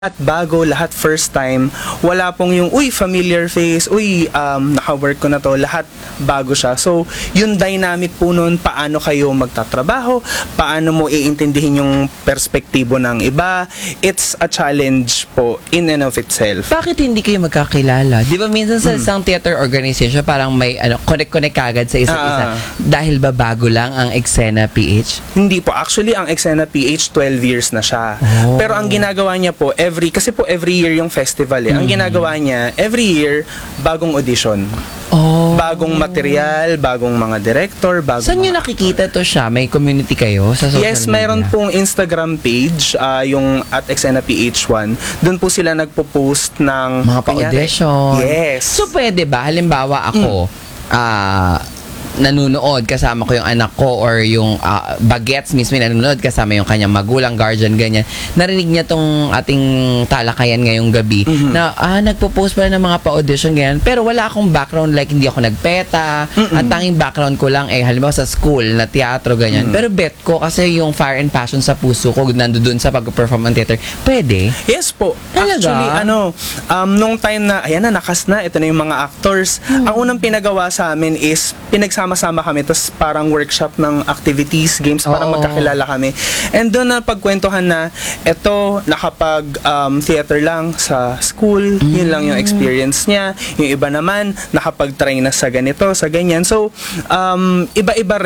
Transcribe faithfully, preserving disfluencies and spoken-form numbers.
At bago, lahat first time, wala pong yung, uy, familiar face, uy, um, naka-work ko na to, lahat bago siya. So, yung dynamic po nun, paano kayo magtatrabaho, paano mo iintindihin yung perspektibo ng iba, it's a challenge po in and of itself. Bakit hindi kayo magkakilala? Di ba minsan sa isang theater organization, parang may ano, connect-connect kagad sa isa't isa. Ah. Dahil ba bago lang ang Eksena P H? Hindi po. Actually, ang Eksena P H, twelve years na siya. Oh. Pero ang ginagawa niya po, every, kasi po every year yung festival eh. Ang ginagawa niya, every year, bagong audition. Oh. Bagong material, bagong mga director, bagong Saan nyo mga- nakikita to siya? May community kayo sa social Yes, media? mayroon pong Instagram page, ah, yung at Eksena P H one. Doon po sila nagpo-post ng Mga kunyari- pa-audition. Yes. So, pwede ba? Halimbawa ako, ah, nanunood kasama ko yung anak ko or yung ah, bagets mismo yung nanunood kasama yung kanyang magulang, guardian, ganyan. Narinig niya tong ating talakayan ngayong gabi na ah, nagpo-post pala ng mga pa-audition ganyan. Pero wala akong background, like hindi ako nagpeta. Ang tanging background ko lang eh halimbawa sa school na teatro ganyan. Pero bet ko kasi yung fire and passion sa puso ko nandoon sa pag-perform ng theater. Pwede? Yes po. Talaga? Actually, ano, um, nung time na, ayan na, nakas na, ito na yung mga actors. Ang unang pinagawa sa amin is, pinagsama-sama kami, tapos parang workshop ng activities, games, para Oo. magkakilala kami. And doon na pagkwentuhan na, ito, nakapag um, theater lang sa school, yun lang yung experience niya. Yung iba naman, nakapag-try na sa ganito, sa ganyan. So, um, iba-iba